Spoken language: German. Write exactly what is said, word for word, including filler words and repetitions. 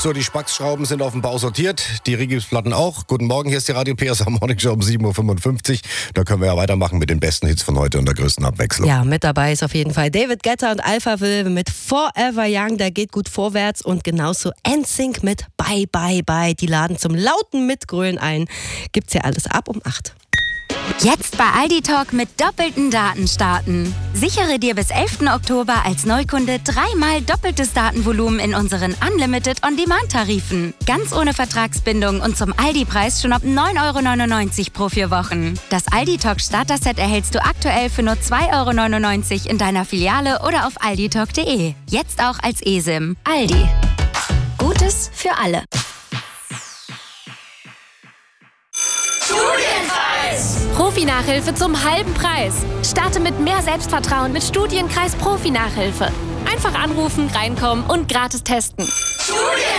So, die Spacksschrauben sind auf dem Bau sortiert, die Rigipsplatten auch. Guten Morgen, hier ist die Radio P S A Morning Show um sieben Uhr fünfundfünfzig. Da können wir ja weitermachen mit den besten Hits von heute und der größten Abwechslung. Ja, mit dabei ist auf jeden Fall David Guetta und Alphaville mit Forever Young, der geht gut vorwärts, und genauso N Sync mit Bye Bye Bye. Die laden zum lauten Mitgrölen ein. Gibt's ja alles ab um acht. Jetzt bei Aldi Talk mit doppelten Daten starten. Sichere dir bis elften Oktober als Neukunde dreimal doppeltes Datenvolumen in unseren Unlimited On-Demand-Tarifen. Ganz ohne Vertragsbindung und zum Aldi-Preis schon ab neun Euro neunundneunzig pro vier Wochen. Das Aldi Talk Starter-Set erhältst du aktuell für nur zwei Euro neunundneunzig in deiner Filiale oder auf alditalk punkt de. Jetzt auch als eSIM. Aldi. Gutes für alle. Profi-Nachhilfe zum halben Preis. Starte mit mehr Selbstvertrauen mit Studienkreis Profi-Nachhilfe. Einfach anrufen, reinkommen und gratis testen. Studien!